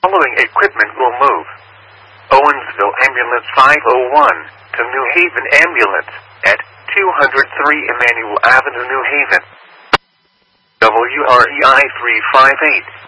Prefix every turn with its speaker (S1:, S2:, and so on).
S1: Following equipment will move. Owensville Ambulance 501 to New Haven Ambulance at 203 Emmanuel Avenue, New Haven. WREI 358